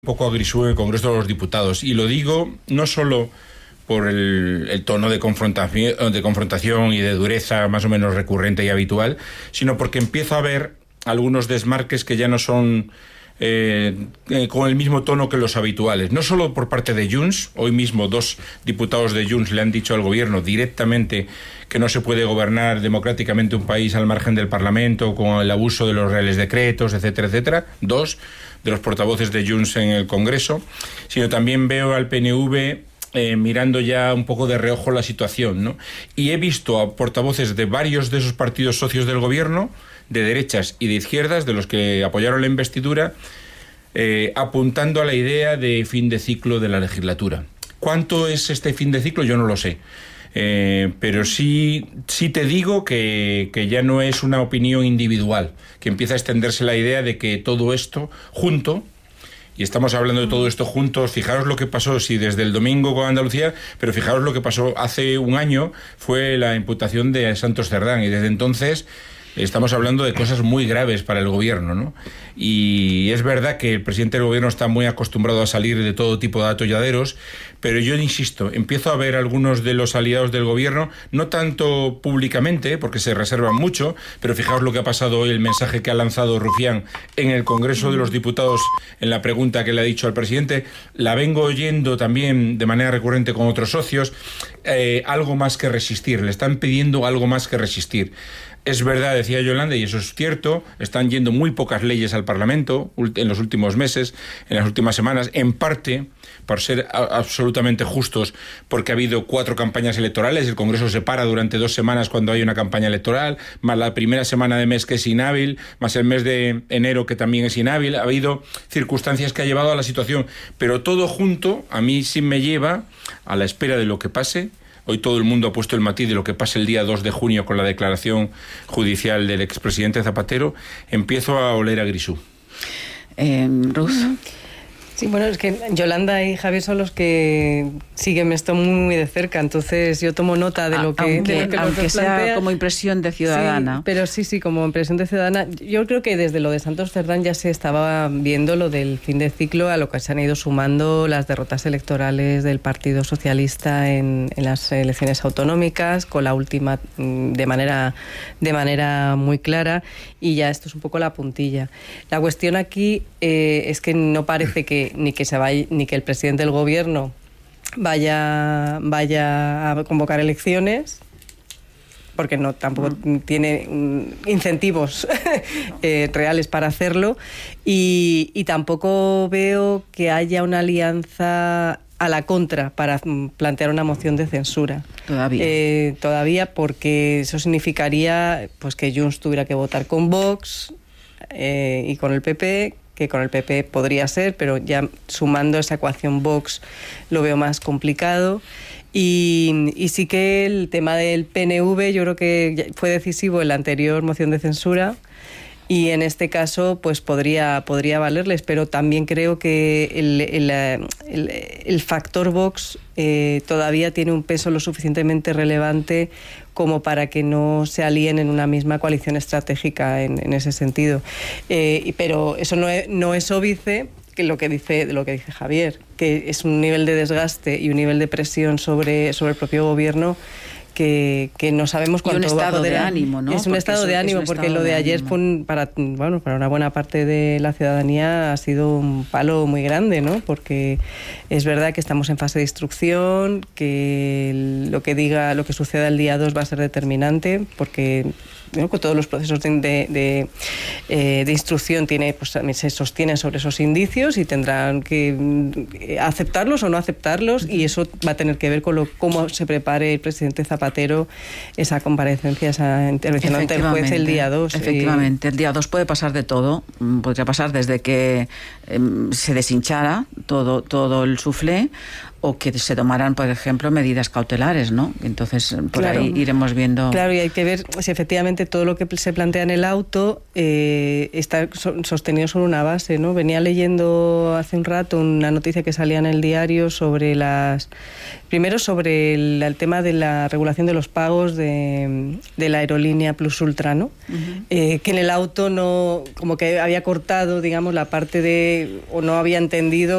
Un poco a Grisú en el Congreso de los Diputados, y lo digo no solo por el tono de confrontación y de dureza más o menos recurrente y habitual, sino porque empiezo a ver algunos desmarques que ya no son con el mismo tono que los habituales, no solo por parte de Junts. Hoy mismo 2 diputados de Junts le han dicho al gobierno directamente que no se puede gobernar democráticamente un país al margen del Parlamento, con el abuso de los reales decretos, etcétera, etcétera. 2 de los portavoces de Junts en el Congreso, sino también veo al PNV mirando ya un poco de reojo la situación, ¿no? Y he visto a portavoces de varios de esos partidos socios del gobierno, de derechas y de izquierdas, de los que apoyaron la investidura, apuntando a la idea de fin de ciclo de la legislatura. ¿Cuánto es este fin de ciclo? Yo no lo sé. Pero sí te digo que ya no es una opinión individual, que empieza a extenderse la idea de que todo esto junto, y estamos hablando de todo esto juntos. Fijaros lo que pasó, sí, desde el domingo con Andalucía, pero fijaros lo que pasó hace un año, fue la imputación de Santos Cerdán, y desde entonces estamos hablando de cosas muy graves para el gobierno, ¿no? Y es verdad que el presidente del gobierno está muy acostumbrado a salir de todo tipo de atolladeros, pero yo insisto, empiezo a ver algunos de los aliados del gobierno, no tanto públicamente, porque se reservan mucho, pero fijaos lo que ha pasado hoy, el mensaje que ha lanzado Rufián en el Congreso de los Diputados, en la pregunta que le ha dicho al presidente. La vengo oyendo también de manera recurrente con otros socios, algo más que resistir, le están pidiendo algo más que resistir. Es verdad, decía Yolanda, y eso es cierto, están yendo muy pocas leyes al Parlamento en los últimos meses, en las últimas semanas, en parte, por ser absolutamente justos, porque ha habido 4 campañas electorales. El Congreso se para durante 2 semanas cuando hay una campaña electoral, más la primera semana de mes que es inhábil, más el mes de enero que también es inhábil. Ha habido circunstancias que ha llevado a la situación, pero todo junto a mí sí me lleva a la espera de lo que pase. Hoy todo el mundo ha puesto el matiz de lo que pase el día 2 de junio con la declaración judicial del expresidente Zapatero. Empiezo a oler a Grisú. Ruth. Sí, bueno, es que Yolanda y Javier son los que siguen esto muy de cerca, entonces yo tomo nota de lo que aunque sea plantea, como impresión de ciudadana. Sí, pero sí, como impresión de ciudadana. Yo creo que desde lo de Santos Cerdán ya se estaba viendo lo del fin de ciclo, a lo que se han ido sumando las derrotas electorales del Partido Socialista en las elecciones autonómicas, con la última de manera muy clara, y ya esto es un poco la puntilla. La cuestión aquí es que no parece que ni que el presidente del gobierno vaya a convocar elecciones, porque tampoco tiene incentivos reales para hacerlo, y tampoco veo que haya una alianza a la contra para plantear una moción de censura. Todavía, porque eso significaría pues que Junts tuviera que votar con Vox y con el PP, que con el PP podría ser, pero ya sumando esa ecuación Vox lo veo más complicado. Y sí que el tema del PNV, yo creo que fue decisivo en la anterior moción de censura, y en este caso pues podría valerles, pero también creo que el factor Vox todavía tiene un peso lo suficientemente relevante como para que no se alíen en una misma coalición estratégica en ese sentido. Pero eso no es óbice que lo que dice Javier, que es un nivel de desgaste y un nivel de presión sobre el propio gobierno que no sabemos cuánto va a poder. Es un estado de ánimo, ¿no? Es un estado de ánimo, porque lo de ayer fue para una buena parte de la ciudadanía ha sido un palo muy grande, ¿no? Porque es verdad que estamos en fase de instrucción, que lo que suceda el día 2 va a ser determinante, porque con todos los procesos de instrucción se sostienen sobre esos indicios y tendrán que aceptarlos o no aceptarlos, y eso va a tener que ver con cómo se prepare el presidente Zapatero esa comparecencia, esa intervención ante el juez el día 2. Efectivamente, el día 2 puede pasar de todo. Podría pasar desde que se deshinchara todo el suflé, o que se tomaran, por ejemplo, medidas cautelares, ¿no? Entonces, ahí iremos viendo. Claro, y hay que ver si efectivamente todo lo que se plantea en el auto está sostenido sobre una base, ¿no? Venía leyendo hace un rato una noticia que salía en el diario sobre el tema de la regulación de los pagos de la aerolínea Plus Ultra, ¿no? Uh-huh. Que en el auto no, como que había cortado, digamos, la parte o no había entendido